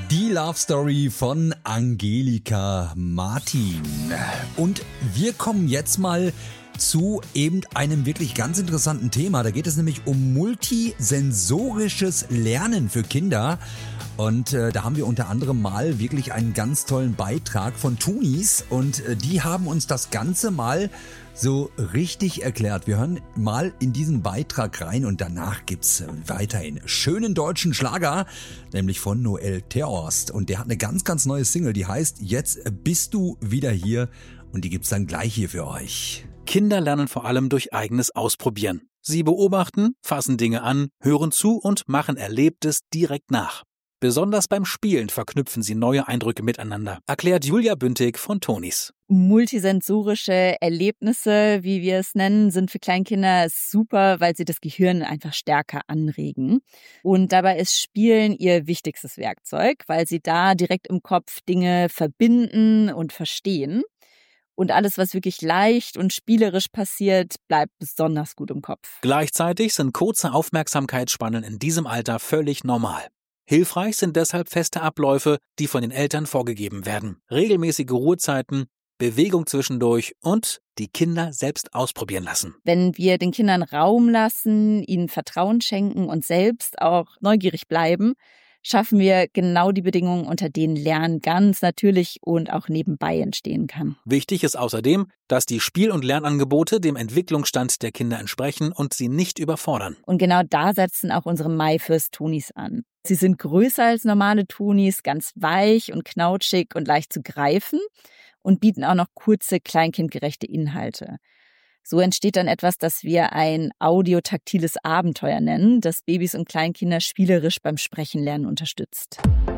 Die Love Story von Angelika Martin. Und wir kommen jetzt mal zu eben einem wirklich ganz interessanten Thema. Da geht es nämlich um multisensorisches Lernen für Kinder. Und da haben wir unter anderem mal wirklich einen ganz tollen Beitrag von Tunis. Und die haben uns das Ganze mal so richtig erklärt. Wir hören mal in diesen Beitrag rein und danach gibt's weiterhin schönen deutschen Schlager, nämlich von Noel Terhorst. Und der hat eine ganz, ganz neue Single, die heißt Jetzt bist du wieder hier. Und die gibt's dann gleich hier für euch. Kinder lernen vor allem durch eigenes Ausprobieren. Sie beobachten, fassen Dinge an, hören zu und machen Erlebtes direkt nach. Besonders beim Spielen verknüpfen sie neue Eindrücke miteinander, erklärt Julia Bündig von Tonis. Multisensorische Erlebnisse, wie wir es nennen, sind für Kleinkinder super, weil sie das Gehirn einfach stärker anregen. Und dabei ist Spielen ihr wichtigstes Werkzeug, weil sie da direkt im Kopf Dinge verbinden und verstehen. Und alles, was wirklich leicht und spielerisch passiert, bleibt besonders gut im Kopf. Gleichzeitig sind kurze Aufmerksamkeitsspannen in diesem Alter völlig normal. Hilfreich sind deshalb feste Abläufe, die von den Eltern vorgegeben werden. Regelmäßige Ruhezeiten, Bewegung zwischendurch und die Kinder selbst ausprobieren lassen. Wenn wir den Kindern Raum lassen, ihnen Vertrauen schenken und selbst auch neugierig bleiben, schaffen wir genau die Bedingungen, unter denen Lernen ganz natürlich und auch nebenbei entstehen kann. Wichtig ist außerdem, dass die Spiel- und Lernangebote dem Entwicklungsstand der Kinder entsprechen und sie nicht überfordern. Und genau da setzen auch unsere MyFirst-Tonis an. Sie sind größer als normale Tonis, ganz weich und knautschig und leicht zu greifen und bieten auch noch kurze, kleinkindgerechte Inhalte. So entsteht dann etwas, das wir ein audiotaktiles Abenteuer nennen, das Babys und Kleinkinder spielerisch beim Sprechenlernen unterstützt.